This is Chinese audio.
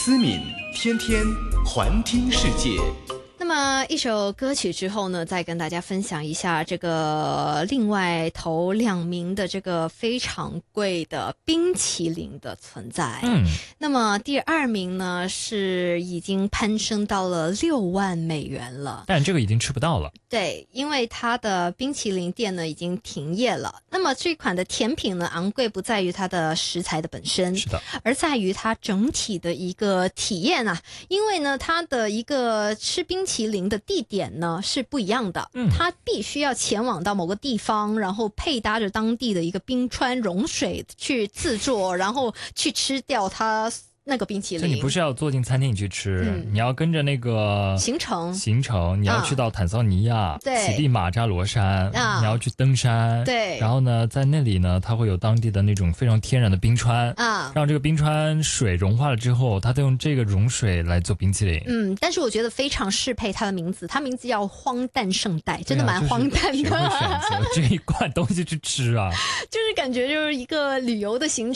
思敏天天环听世界。 那么一首歌曲之后呢，再跟大家分享一下这个另外头2名的这个非常贵的冰淇淋的存在。那么第2名呢是已经攀升到了6万美元了， 但这个已经吃不到了。 对，因为它的冰淇淋店呢已经停业了。那么这款的甜品呢，昂贵不在于它的食材的本身， 是的， 而在于它整体的一个体验啊。因为呢，它的一个吃冰淇淋的地点呢是不一样的，它必须要前往到某个地方，然后配搭着当地的一个冰川融水去制作，然后去吃掉它那个冰淇淋。 所以你不是要坐进餐厅里去吃，你要跟着那个行程， 你要去到坦桑尼亚、 对， 乞力马扎罗山，你要去登山， 对， 然后呢，在那里呢，它会有当地的那种非常天然的冰川让这个冰川水融化了之后，它再用这个融水来做冰淇淋。但是我觉得非常适配它的名字，它名字叫荒诞圣代，真的蛮荒诞的。 谁会选择这一罐东西去吃啊？ 就是感觉就是一个旅游的行程。